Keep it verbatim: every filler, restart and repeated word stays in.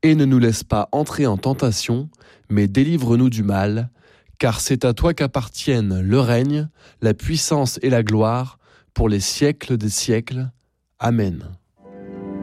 et ne nous laisse pas entrer en tentation, mais délivre-nous du mal, car c'est à toi qu'appartiennent le règne, la puissance et la gloire, pour les siècles des siècles. Amen.